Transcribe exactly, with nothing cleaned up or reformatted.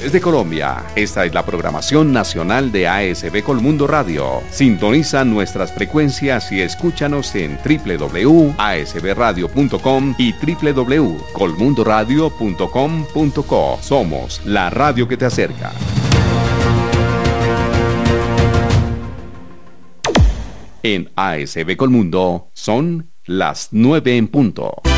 Desde Colombia, esta es la programación nacional de A S B Colmundo Radio. Sintoniza nuestras frecuencias y escúchanos en doble u doble u doble u punto a s b radio punto com y doble u doble u doble u punto colmundo radio punto com punto co. Somos la radio que te acerca. En A S B Colmundo son las nueve en punto.